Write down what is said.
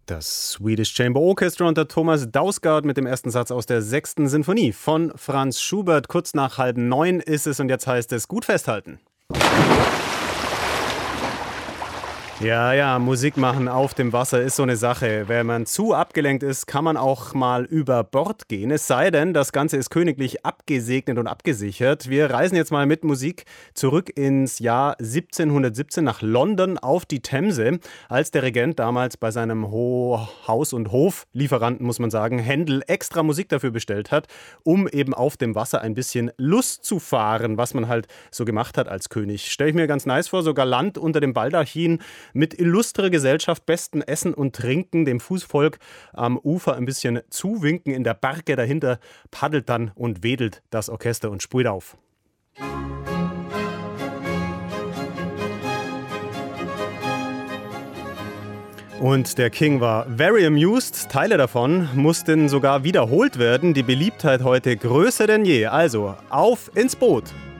Das Swedish Chamber Orchestra unter Thomas Dausgaard mit dem ersten Satz aus der 6. Sinfonie von Franz Schubert. Kurz nach 8:30 ist es und jetzt heißt es gut festhalten. Ja, Musik machen auf dem Wasser ist so eine Sache. Wenn man zu abgelenkt ist, kann man auch mal über Bord gehen. Es sei denn, das Ganze ist königlich abgesegnet und abgesichert. Wir reisen jetzt mal mit Musik zurück ins Jahr 1717 nach London auf die Themse, als der Regent damals bei seinem Haus- und Hoflieferanten, muss man sagen, Händel extra Musik dafür bestellt hat, um eben auf dem Wasser ein bisschen Lust zu fahren, was man halt so gemacht hat als König. Stelle ich mir ganz nice vor, so galant unter dem Baldachin mit illustrer Gesellschaft, besten Essen und Trinken, dem Fußvolk am Ufer ein bisschen zuwinken. In der Barke dahinter paddelt dann und wedelt das Orchester und sprüht auf. Und der King war very amused. Teile davon mussten sogar wiederholt werden. Die Beliebtheit heute größer denn je. Also, auf ins Boot!